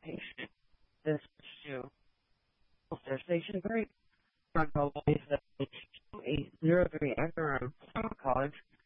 patient this to their station break. Drug police that 2803 Ekram College